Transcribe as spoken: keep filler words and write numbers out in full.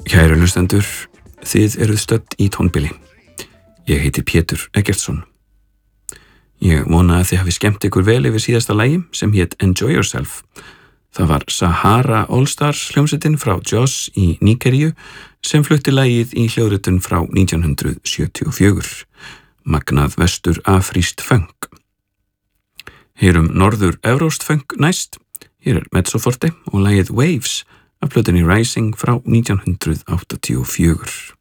Kæru hlustendur, þið eruð stödd í tónbili. Ég heiti Pétur Eggertsson. Ég vona að þið hafi skemmt ykkur vel yfir síðasta lagi sem hét Enjoy Yourself. Það var Sahara All Stars hljómsveitin frá Jos í Nígeríu sem flutti lagið í hljóðritun frá nítján hundrað sjötíu og fjögur. Magnað vestur afrískt funk. Heyrum norður evróskt funk næst. Hér er mezzoforte og lagið Waves af plötunni Rising frá nítján hundrað áttatíu og fjögur.